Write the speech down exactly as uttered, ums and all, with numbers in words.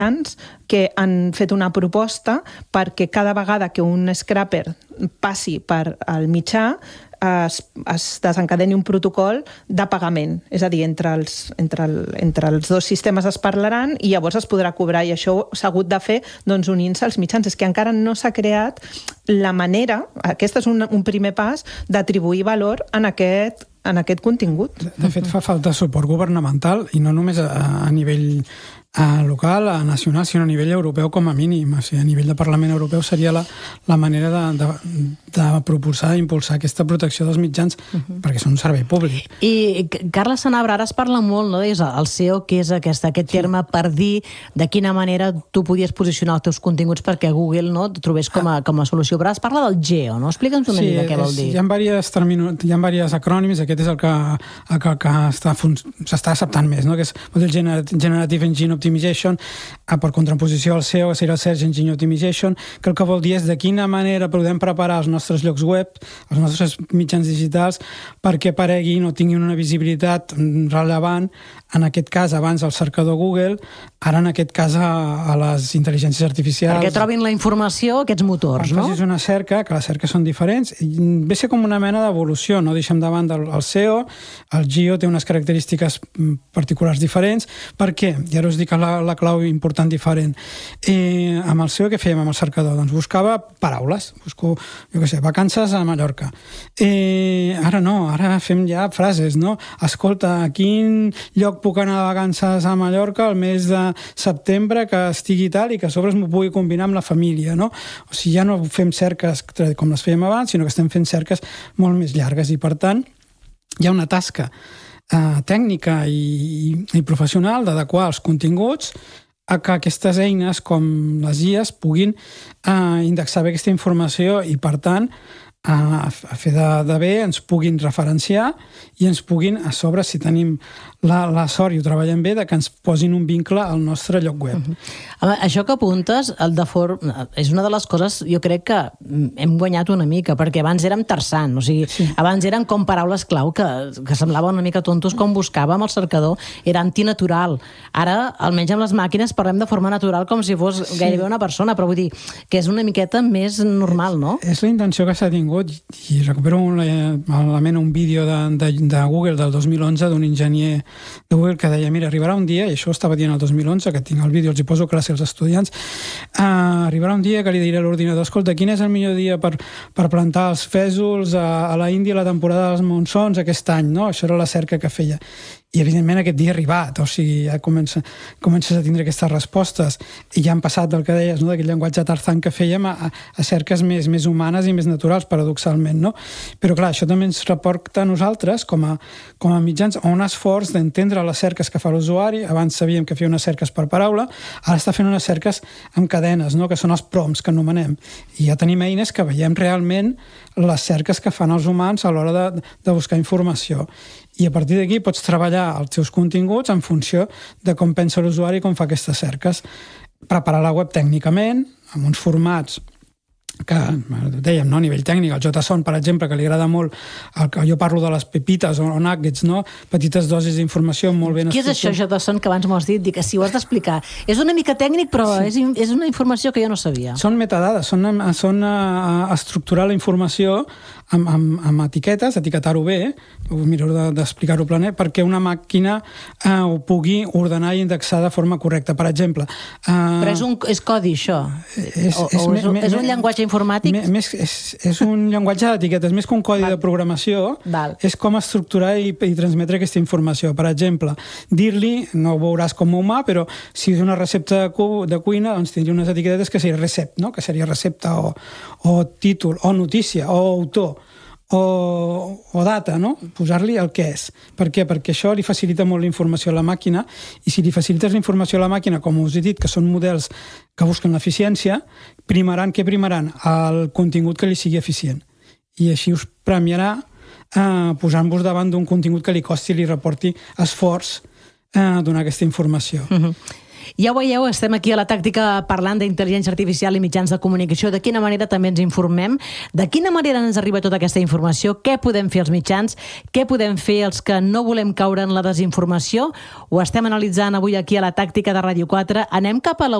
que han fet una proposta perquè cada vegada que un scraper passi per al mitjà es, es desencadeni un protocol de pagament. És a dir, entre els, entre, el, entre els dos sistemes es parlaran i llavors es podrà cobrar, i això s'ha hagut de fer doncs, unint-se als mitjans. És que encara no s'ha creat la manera, aquest és un, un primer pas, d'atribuir valor en aquest en aquest contingut. De, de fet, fa falta suport governamental, i no només a, a nivell a local, a nacional, sinó a nivell europeu com a mínim. O sigui, a nivell de Parlament Europeu seria la, la manera de, de, de propulsar, impulsar aquesta protecció dels mitjans, uh-huh. perquè són un servei públic. I, Carles Sanabra, ara es parla molt, no? És el S E O, que és aquest, aquest terme sí. per dir de quina manera tu podies posicionar els teus continguts perquè Google no, et trobés com a, com a solució. Però es parla del G E O, no? Explica'ns una sí, mica què vol dir. Hi ha diversos termino, hi ha diversos acrònims, aquest és el que, el que, que està, s'està acceptant més, no? Que és el Generative Engine Optimization, per contraposició al S E O, que seria el Search Engine Optimization, que el que vol dir és de quina manera podem preparar els nostres llocs web, els nostres mitjans digitals, perquè apareguin o tinguin una visibilitat rellevant, en aquest cas abans al cercador Google, ara en aquest cas a, a les intel·ligències artificials. Perquè trobin la informació aquests motors, no? Quan facis una cerca, que les cerques són diferents, ve a ser com una mena d'evolució, no deixem davant del el S E O, el G E O té unes característiques particulars diferents. Per què? I ara us dic la, la clau important diferent. Eh, amb el S E O què fèiem amb el cercador? Doncs buscava paraules, busco, jo què sé, vacances a Mallorca. Eh, ara no, ara fem ja frases, no? Escolta, a quin lloc puc anar de vacances a Mallorca el mes de setembre que estigui tal i que a sobre m'ho pugui combinar amb la família, no? O sigui, ja no fem cerques com les fèiem abans, sinó que estem fent cerques molt més llargues i, per tant, hi ha una tasca eh, tècnica i, i professional d'adequar els continguts a que aquestes eines com les I As puguin eh, indexar bé aquesta informació i, per tant, a fer de, de bé, ens puguin referenciar i ens puguin, a sobre, si tenim la, la sort i ho treballem bé, de que ens posin un vincle al nostre lloc web. Uh-huh. Això que apuntes, el de for... és una de les coses, jo crec que hem guanyat una mica, perquè abans érem tarsant, o sigui, sí. abans eren com paraules clau que, que semblaven una mica tontos com buscàvem el cercador, era antinatural. Ara, almenys amb les màquines, parlem de forma natural com si fos sí. gairebé una persona, però vull dir que és una miqueta més normal, no? És la intenció que s'ha tingut, i recupero un, element, un vídeo de, de, de Google del dos mil onze d'un enginyer de Google que deia, mira, arribarà un dia, i això ho estava dient el dos mil onze, que tinc el vídeo, els hi poso classe als estudiants, uh, arribarà un dia que li diré a l'ordinador, escolta, quin és el millor dia per, per plantar els fèsols a, a la Índia a la temporada dels monsons aquest any, no? Això era la cerca que feia. I, evidentment, aquest dia ha arribat, o sigui, ja comença, comences a tindre aquestes respostes, i ja han passat del que deies, no?, d'aquell llenguatge tarzan que fèiem a, a cerques més, més humanes i més naturals, paradoxalment, no? Però, clar, això també ens reporta a nosaltres, com a, com a mitjans, a un esforç d'entendre les cerques que fa l'usuari. Abans sabíem que feia unes cerques per paraula, ara està fent unes cerques amb cadenes, no?, que són els prompts que anomenem. I ja tenim eines que veiem realment les cerques que fan els humans a l'hora de, de buscar informació. I a partir d'aquí pots treballar els teus continguts en funció de com pensa l'usuari i com fa aquestes cerques. Preparar la web tècnicament, amb uns formats que, dèiem, no? A nivell tècnic, el JSON, per exemple, que li agrada molt, el que jo parlo de les pepites o nuggets, no? Petites dosis d'informació molt ben estructurades. Què és això, JSON, que abans m'ho has dit? Dic que si ho has d'explicar. És una mica tècnic, però sí. és, és una informació que jo no sabia. Són metadades, són, són uh, estructurar la informació amb, amb, amb etiquetes, etiquetar-ho bé, miraré d'explicar-ho planer, perquè una màquina uh, ho pugui ordenar i indexar de forma correcta. Per exemple... Uh, però és, un, és codi, això? És, o, és, o és, me, és un me, llenguatge informàtic? Me, més, és, és un llenguatge d'etiquetes, més que un codi Val. de programació, Val. és com estructurar i, i transmetre aquesta informació. Per exemple, dir-li, no ho veuràs com a humà, però si és una recepta de, cu, de cuina, doncs tindria unes etiquetes que seria recept, no? Que seria recepta o, o títol, o notícia, o autor, o, o data, no? Posar-li el que és. Per què? Perquè això li facilita molt la informació a la màquina, i si li facilites la informació a la màquina, com us he dit, que són models que busquen l'eficiència, primaran, què primaran? El contingut que li sigui eficient. I així us premiarà eh, posant-vos davant d'un contingut que li costi i li reporti esforç eh, donar aquesta informació. Uh-huh. Ja ho veieu, estem aquí a la tàctica parlant d'intel·ligència artificial i mitjans de comunicació, de quina manera també ens informem, de quina manera ens arriba tota aquesta informació, què podem fer els mitjans, què podem fer els que no volem caure en la desinformació. Ho estem analitzant avui aquí a la tàctica de Ràdio quatre. Anem cap a la